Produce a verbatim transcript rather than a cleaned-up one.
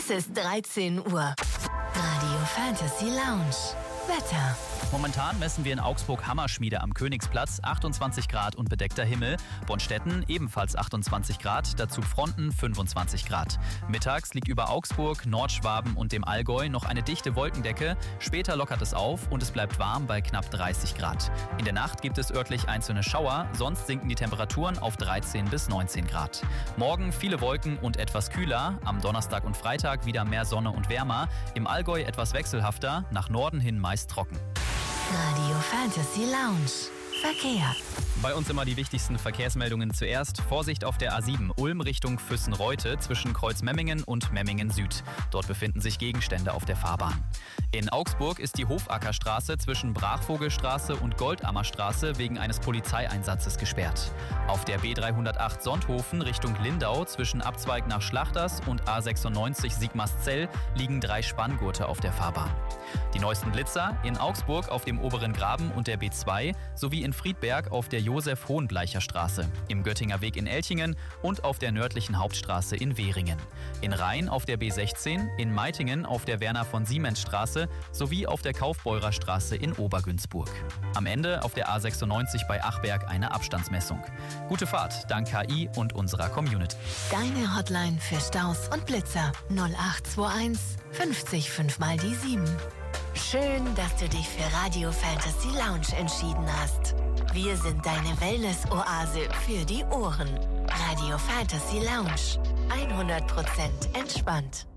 Es ist dreizehn Uhr. Radio Fantasy Lounge. Wetter. Momentan messen wir in Augsburg Hammerschmiede am Königsplatz achtundzwanzig Grad und bedeckter Himmel. Bonstetten ebenfalls achtundzwanzig Grad, dazu Fronten fünfundzwanzig Grad. Mittags liegt über Augsburg, Nordschwaben und dem Allgäu noch eine dichte Wolkendecke. Später lockert es auf und es bleibt warm bei knapp dreißig Grad. In der Nacht gibt es örtlich einzelne Schauer, sonst sinken die Temperaturen auf dreizehn bis neunzehn Grad. Morgen viele Wolken und etwas kühler. Am Donnerstag und Freitag wieder mehr Sonne und wärmer. Im Allgäu etwas wechselhafter, nach Norden hin meist trocken. Radio Fantasy Lounge. Verkehr. Bei uns immer die wichtigsten Verkehrsmeldungen zuerst. Vorsicht auf der A sieben, Ulm Richtung Füssen-Reute zwischen Kreuzmemmingen und Memmingen Süd. Dort befinden sich Gegenstände auf der Fahrbahn. In Augsburg ist die Hofackerstraße zwischen Brachvogelstraße und Goldammerstraße wegen eines Polizeieinsatzes gesperrt. Auf der B dreihundertacht Sonthofen Richtung Lindau zwischen Abzweig nach Schlachters und A sechsundneunzig Sigmarszell liegen drei Spanngurte auf der Fahrbahn. Die neuesten Blitzer in Augsburg auf dem Oberen Graben und der B zwei sowie in Friedberg auf der Josef-Hohenbleicher-Straße, im Göttinger Weg in Elchingen und auf der nördlichen Hauptstraße in Währingen. In Rhein auf der B sechzehn, in Meitingen auf der Werner-von-Siemens-Straße sowie auf der Kaufbeurer Straße in Obergünzburg. Am Ende auf der A sechsundneunzig bei Achberg eine Abstandsmessung. Gute Fahrt dank K I und unserer Community. Deine Hotline für Staus und Blitzer null acht zwei eins fünfzig fünf mal die sieben. Schön, dass du dich für Radio Fantasy Lounge entschieden hast. Wir sind deine Wellness-Oase für die Ohren. Radio Fantasy Lounge. hundert Prozent entspannt.